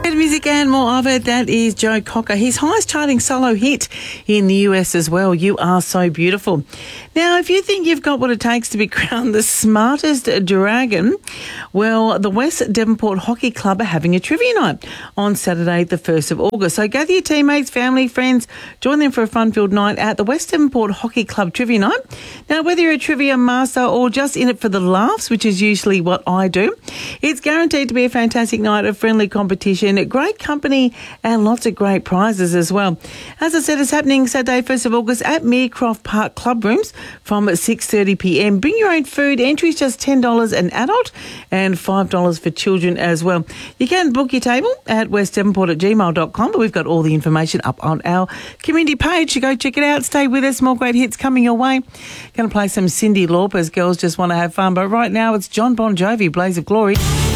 Bit of music and more of it. That is Joe Cocker. His highest charting solo hit in the US as well. You Are So Beautiful. Now, if you think you've got what it takes to be crowned the smartest dragon, well, the West Devonport Hockey Club are having a trivia night on Saturday, the 1st of August. So gather your teammates, family, friends, join them for a fun-filled night at the West Devonport Hockey Club Trivia Night. Now, whether you're a trivia master or just in it for the laughs, which is usually what I do, it's guaranteed to be a fantastic night of friendly competition, great company and lots of great prizes as well. As I said, it's happening Saturday, 1st of August at Mearcroft Park Club Rooms from 6:30pm. Bring your own food. Entry is just $10 an adult and $5 for children as well. You can book your table at westdevonport@gmail.com, but we've got all the information up on our community page, so go check it out. Stay with us. More great hits coming your way. Going to play some Cyndi Lauper as girls just want to have fun, but right now it's John Bon Jovi, Blaze of Glory.